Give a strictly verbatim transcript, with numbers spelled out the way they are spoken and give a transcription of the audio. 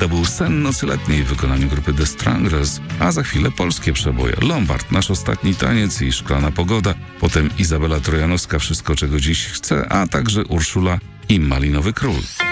To był Sen nocy letniej w wykonaniu grupy The Stranglers, a za chwilę polskie przeboje. Lombard, Nasz ostatni taniec i Szklana pogoda, potem Izabela Trojanowska, Wszystko czego dziś chcę, a także Urszula i Malinowy król.